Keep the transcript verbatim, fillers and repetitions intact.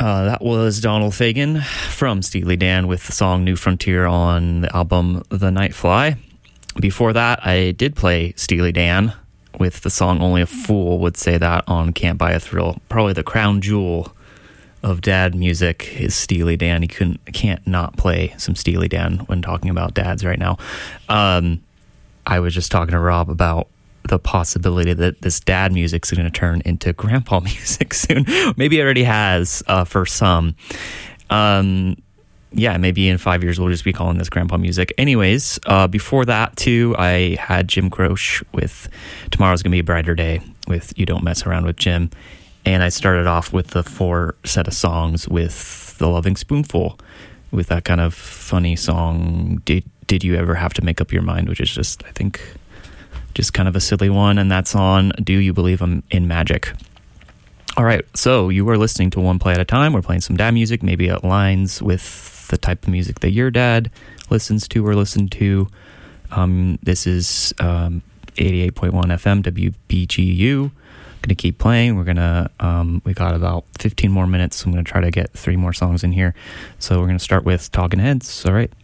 Uh, that was Donald Fagen from Steely Dan with the song New Frontier on the album The Night Fly. Before that, I did play Steely Dan with the song Only a Fool Would Say That on Can't Buy a Thrill. Probably the crown jewel of dad music is Steely Dan. You couldn't, can't not play some Steely Dan when talking about dads right now. Um, I was just talking to Rob about the possibility that this dad music is going to turn into grandpa music soon. Maybe it already has uh, for some. Um, yeah, maybe in five years we'll just be calling this grandpa music. Anyways, uh, before that too, I had Jim Croce with Tomorrow's Gonna Be a Brighter Day with You Don't Mess Around with Jim. And I started off with the four set of songs with The Loving Spoonful, with that kind of funny song, Did, Did You Ever Have to Make Up Your Mind, which is just, I think... just kind of a silly one, and that's on Do You Believe I'm in Magic? All right, so you are listening to One Play at a Time. We're playing some dad music, maybe it aligns with the type of music that your dad listens to or listened to. Um, this is um, eighty-eight point one F M W B G U. I'm going to keep playing. We're going to, um, we got about fifteen more minutes, so I'm going to try to get three more songs in here. So we're going to start with Talking Heads. All right.